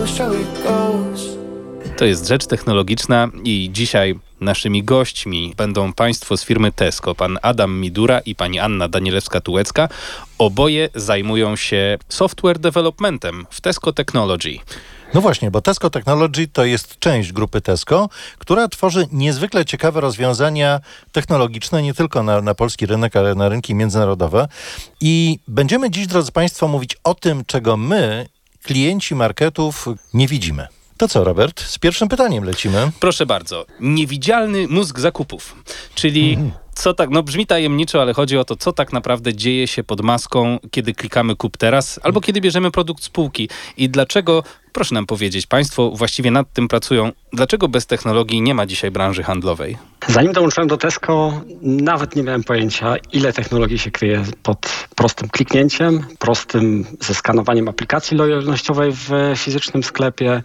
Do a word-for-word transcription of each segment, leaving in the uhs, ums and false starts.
shall it goes. To jest Rzecz Technologiczna i dzisiaj naszymi gośćmi będą państwo z firmy Tesco, pan Adam Midura i pani Anna Danielewska-Tułecka. Oboje zajmują się software developmentem w Tesco Technology. No właśnie, bo Tesco Technology to jest część grupy Tesco, która tworzy niezwykle ciekawe rozwiązania technologiczne nie tylko na, na polski rynek, ale na rynki międzynarodowe. I będziemy dziś, drodzy państwo, mówić o tym, czego my, klienci marketów, nie widzimy. To co, Robert? Z pierwszym pytaniem lecimy. Proszę bardzo. Niewidzialny mózg zakupów, czyli... Mm. Co tak, no brzmi tajemniczo, ale chodzi o to, co tak naprawdę dzieje się pod maską, kiedy klikamy kup teraz, albo kiedy bierzemy produkt z półki. I dlaczego, proszę nam powiedzieć, państwo właściwie nad tym pracują, dlaczego bez technologii nie ma dzisiaj branży handlowej? Zanim dołączyłem do Tesco, nawet nie miałem pojęcia, ile technologii się kryje pod prostym kliknięciem, prostym zeskanowaniem aplikacji lojalnościowej w fizycznym sklepie,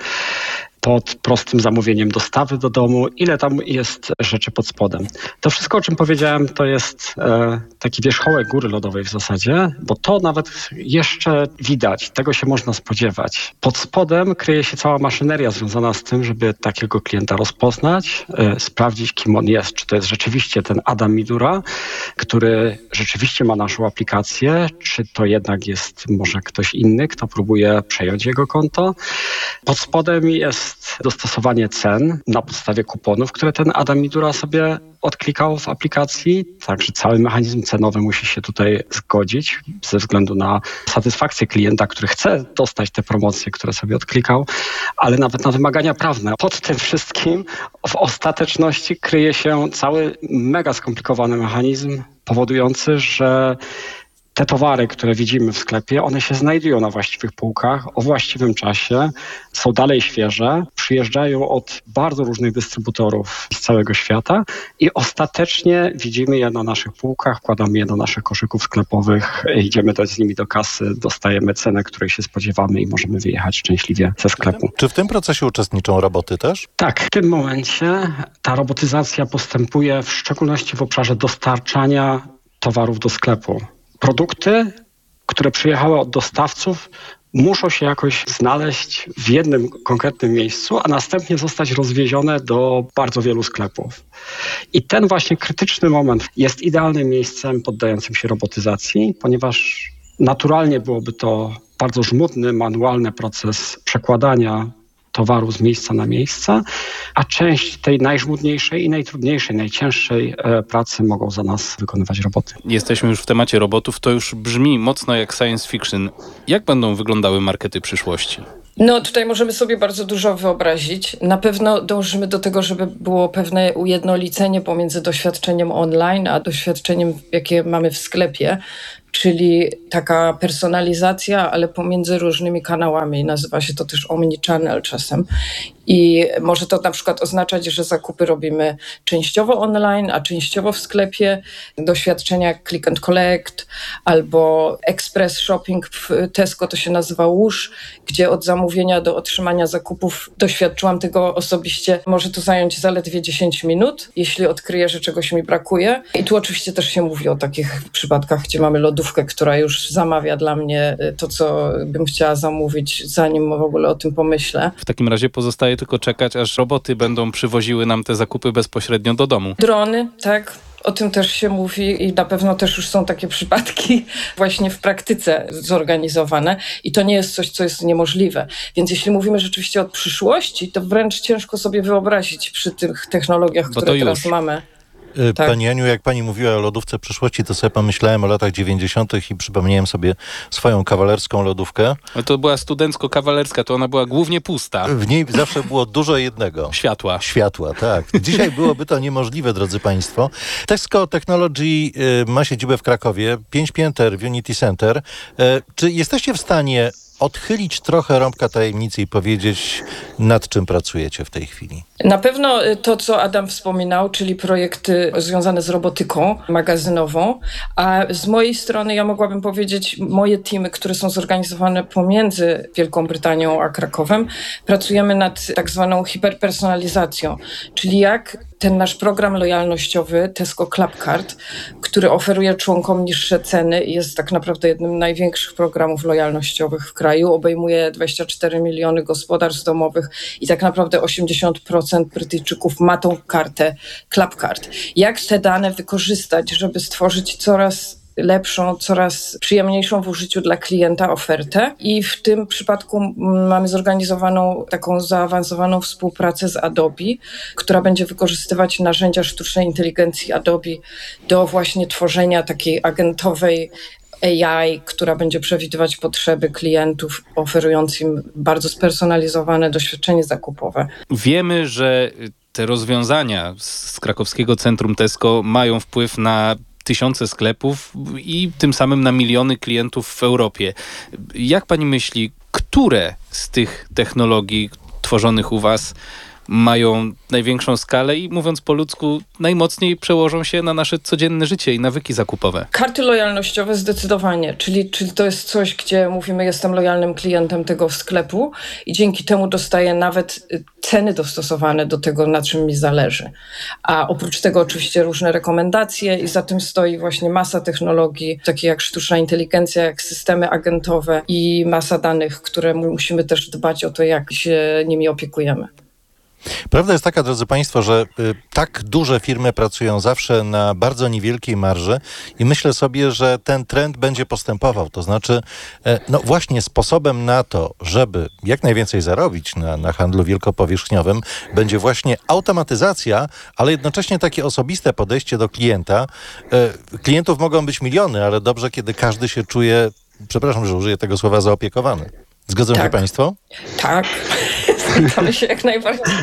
pod prostym zamówieniem dostawy do domu, ile tam jest rzeczy pod spodem. To wszystko, o czym powiedziałem, to jest e, taki wierzchołek góry lodowej w zasadzie, bo to nawet jeszcze widać, tego się można spodziewać. Pod spodem kryje się cała maszyneria związana z tym, żeby takiego klienta rozpoznać, e, sprawdzić, kim on jest, czy to jest rzeczywiście ten Adam Midura, który rzeczywiście ma naszą aplikację, czy to jednak jest może ktoś inny, kto próbuje przejąć jego konto. Pod spodem jest dostosowanie cen na podstawie kuponów, które ten Adam Midura sobie odklikał w aplikacji. Także cały mechanizm cenowy musi się tutaj zgodzić ze względu na satysfakcję klienta, który chce dostać te promocje, które sobie odklikał, ale nawet na wymagania prawne. Pod tym wszystkim w ostateczności kryje się cały mega skomplikowany mechanizm powodujący, że te towary, które widzimy w sklepie, one się znajdują na właściwych półkach o właściwym czasie, są dalej świeże, przyjeżdżają od bardzo różnych dystrybutorów z całego świata i ostatecznie widzimy je na naszych półkach, wkładamy je do naszych koszyków sklepowych, idziemy z nimi do kasy, dostajemy cenę, której się spodziewamy i możemy wyjechać szczęśliwie ze sklepu. Czy w tym procesie uczestniczą roboty też? Tak, w tym momencie ta robotyzacja postępuje w szczególności w obszarze dostarczania towarów do sklepu. Produkty, które przyjechały od dostawców, muszą się jakoś znaleźć w jednym konkretnym miejscu, a następnie zostać rozwiezione do bardzo wielu sklepów. I ten właśnie krytyczny moment jest idealnym miejscem poddającym się robotyzacji, ponieważ naturalnie byłoby to bardzo żmudny, manualny proces przekładania towaru z miejsca na miejsce, a część tej najżmudniejszej i najtrudniejszej, najcięższej e, pracy mogą za nas wykonywać roboty. Jesteśmy już w temacie robotów, to już brzmi mocno jak science fiction. Jak będą wyglądały markety przyszłości? No tutaj możemy sobie bardzo dużo wyobrazić. Na pewno dążymy do tego, żeby było pewne ujednolicenie pomiędzy doświadczeniem online, a doświadczeniem, jakie mamy w sklepie. Czyli taka personalizacja, ale pomiędzy różnymi kanałami. Nazywa się to też omnichannel czasem. I może to na przykład oznaczać, że zakupy robimy częściowo online, a częściowo w sklepie. Doświadczenia jak click and collect albo express shopping w Tesco, to się nazywa Łush, gdzie od zamówienia do otrzymania zakupów doświadczyłam tego osobiście. Może to zająć zaledwie dziesięć minut, jeśli odkryję, że czegoś mi brakuje. I tu oczywiście też się mówi o takich przypadkach, gdzie mamy lodówkę, która już zamawia dla mnie to, co bym chciała zamówić, zanim w ogóle o tym pomyślę. W takim razie pozostaje tylko czekać, aż roboty będą przywoziły nam te zakupy bezpośrednio do domu. Drony, tak. O tym też się mówi i na pewno też już są takie przypadki właśnie w praktyce zorganizowane i to nie jest coś, co jest niemożliwe. Więc jeśli mówimy rzeczywiście o przyszłości, to wręcz ciężko sobie wyobrazić przy tych technologiach, Bo które teraz mamy. Tak. Pani Aniu, jak pani mówiła o lodówce przyszłości, to sobie pomyślałem o latach dziewięćdziesiątych i przypomniałem sobie swoją kawalerską lodówkę. Ale to była studencko-kawalerska, to ona była głównie pusta. W niej zawsze było dużo jednego. Światła. Światła, tak. Dzisiaj byłoby to niemożliwe, drodzy państwo. Tesco Technology y, ma siedzibę w Krakowie, pięć pięter w Unity Center. Y, czy jesteście w stanie odchylić trochę rąbka tajemnicy i powiedzieć, nad czym pracujecie w tej chwili? Na pewno to, co Adam wspominał, czyli projekty związane z robotyką magazynową, a z mojej strony ja mogłabym powiedzieć, moje teamy, które są zorganizowane pomiędzy Wielką Brytanią a Krakowem, pracujemy nad tak zwaną hiperpersonalizacją, czyli jak ten nasz program lojalnościowy Tesco Clubcard, który oferuje członkom niższe ceny i jest tak naprawdę jednym z największych programów lojalnościowych w kraju. Obejmuje dwadzieścia cztery miliony gospodarstw domowych i tak naprawdę osiemdziesiąt procent Brytyjczyków ma tą kartę Clubcard. Jak te dane wykorzystać, żeby stworzyć coraz lepszą, coraz przyjemniejszą w użyciu dla klienta ofertę i w tym przypadku mamy zorganizowaną taką zaawansowaną współpracę z Adobe, która będzie wykorzystywać narzędzia sztucznej inteligencji Adobe do właśnie tworzenia takiej agentowej A I, która będzie przewidywać potrzeby klientów, oferując im bardzo spersonalizowane doświadczenie zakupowe. Wiemy, że te rozwiązania z krakowskiego centrum Tesco mają wpływ na tysiące sklepów i tym samym na miliony klientów w Europie. Jak pani myśli, które z tych technologii tworzonych u was mają największą skalę i mówiąc po ludzku, najmocniej przełożą się na nasze codzienne życie i nawyki zakupowe? Karty lojalnościowe zdecydowanie, czyli, czyli to jest coś, gdzie mówimy, jestem lojalnym klientem tego sklepu i dzięki temu dostaję nawet ceny dostosowane do tego, na czym mi zależy. A oprócz tego oczywiście różne rekomendacje i za tym stoi właśnie masa technologii, takie jak sztuczna inteligencja, jak systemy agentowe i masa danych, które musimy też dbać o to, jak się nimi opiekujemy. Prawda jest taka, drodzy Państwo, że y, tak duże firmy pracują zawsze na bardzo niewielkiej marży i myślę sobie, że ten trend będzie postępował. To znaczy, y, no właśnie sposobem na to, żeby jak najwięcej zarobić na, na handlu wielkopowierzchniowym, będzie właśnie automatyzacja, ale jednocześnie takie osobiste podejście do klienta. Y, klientów mogą być miliony, ale dobrze, kiedy każdy się czuje, przepraszam, że użyję tego słowa, zaopiekowany. Zgodzą Tak. się Państwo? Tak, zgadzamy się jak najbardziej.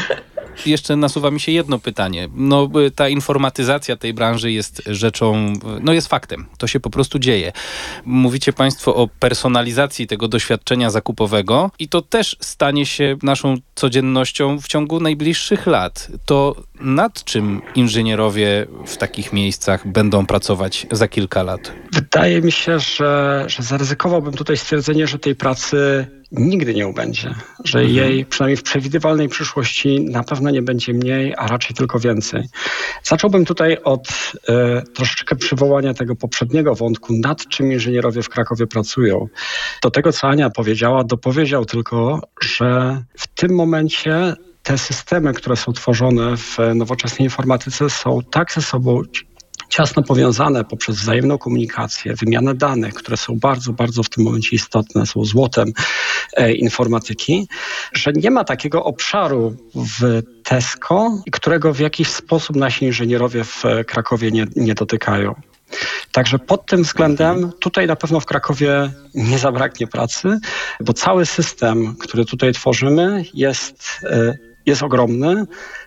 Jeszcze nasuwa mi się jedno pytanie. No, ta informatyzacja tej branży jest rzeczą, no jest faktem. To się po prostu dzieje. Mówicie Państwo o personalizacji tego doświadczenia zakupowego i to też stanie się naszą codziennością w ciągu najbliższych lat. To nad czym inżynierowie w takich miejscach będą pracować za kilka lat? Wydaje mi się, że, że zaryzykowałbym tutaj stwierdzenie, że tej pracy nigdy nie ubędzie, że mhm. jej przynajmniej w przewidywalnej przyszłości na pewno nie będzie mniej, a raczej tylko więcej. Zacząłbym tutaj od e, troszeczkę przywołania tego poprzedniego wątku, nad czym inżynierowie w Krakowie pracują. Do tego, co Ania powiedziała, dopowiedział tylko, że w tym momencie te systemy, które są tworzone w nowoczesnej informatyce, są tak ze sobą ciasno powiązane poprzez wzajemną komunikację, wymianę danych, które są bardzo, bardzo w tym momencie istotne, są złotem e, informatyki, że nie ma takiego obszaru w Tesco, którego w jakiś sposób nasi inżynierowie w Krakowie nie, nie dotykają. Także pod tym względem tutaj na pewno w Krakowie nie zabraknie pracy, bo cały system, który tutaj tworzymy, jest, e, jest ogromny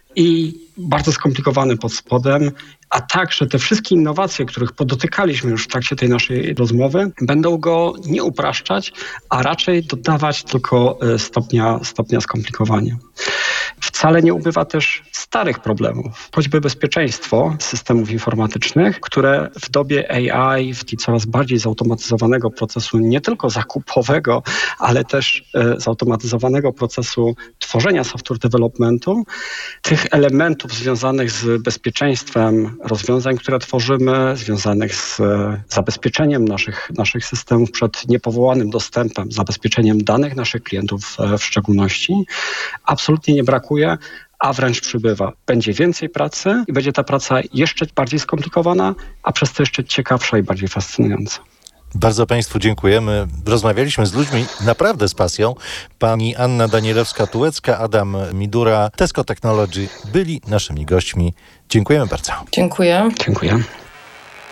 i bardzo skomplikowany pod spodem, a także te wszystkie innowacje, których podotykaliśmy już w trakcie tej naszej rozmowy, będą go nie upraszczać, a raczej dodawać tylko stopnia, stopnia skomplikowania. Wcale nie ubywa też starych problemów, choćby bezpieczeństwo systemów informatycznych, które w dobie A I, w coraz bardziej zautomatyzowanego procesu nie tylko zakupowego, ale też e, zautomatyzowanego procesu tworzenia software developmentu, tych elementów związanych z bezpieczeństwem rozwiązań, które tworzymy, związanych z e, zabezpieczeniem naszych, naszych systemów przed niepowołanym dostępem, zabezpieczeniem danych naszych klientów e, w szczególności, absolutnie nie brakuje, a wręcz przybywa. Będzie więcej pracy i będzie ta praca jeszcze bardziej skomplikowana, a przez to jeszcze ciekawsza i bardziej fascynująca. Bardzo Państwu dziękujemy. Rozmawialiśmy z ludźmi naprawdę z pasją. Pani Anna Danielewska-Tułecka, Adam Midura, Tesco Technology byli naszymi gośćmi. Dziękujemy bardzo. Dziękuję. Dziękuję.